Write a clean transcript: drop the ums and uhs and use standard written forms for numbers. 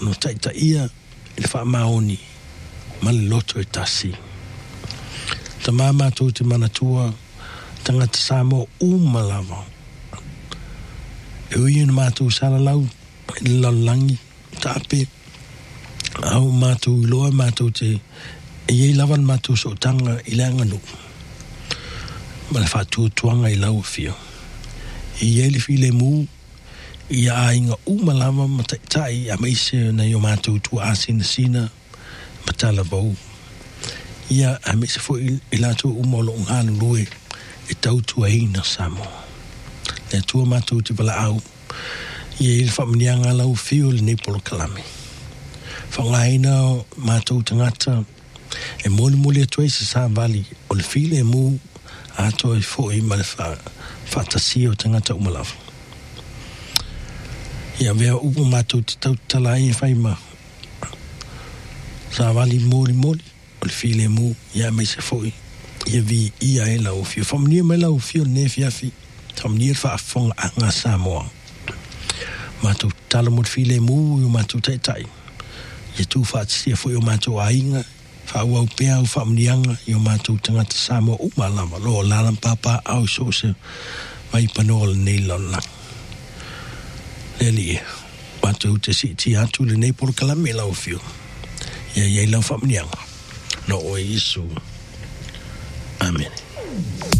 no taita ia i le wha maoni ma le loto e tasi. Ta mātou te manatua tangata Samoa umalawa. E ui na mātou salalau i le lalangi tape au mātou iloa mātou te e iei lawan mātou so tanga i le anganu. Ma le whātua tuanga i lau fio. I iei le file mū i a inga umalawa ma tai a meise na i o mātou tua asina sina ma tala vau. Ia a meise fo i lato umolo ngālu lue e tautua ina Samoa. Le tua mātou te wala au ia i le whamanianga lau fio le Nepolo Kalame. Whangaina mātou tangata e mole atuai se sa vali o le file mū ato i fo i ma le whatasi o tangata umalawa. Ia vea upo mātou te tautala e whaima sa vali mori o le file mū ia mai se fo i ia vi ia e lau fio. Whamania mai lau fio ne fiafi whamania whaafonga a ngā Samoa. Mātou tala mo le file mū i o mātou taitai. Ia tū whaatisia fo i o mātou ainga whaau pēa o whamnianga i o mātou tangata Samoa umalawa lo lalam papa au sose mai panola nei lalang. Leli e, mātou te si atu le Nepolo Kalame lau fio. Ia lau whamnianga. No o Yesu. Amen.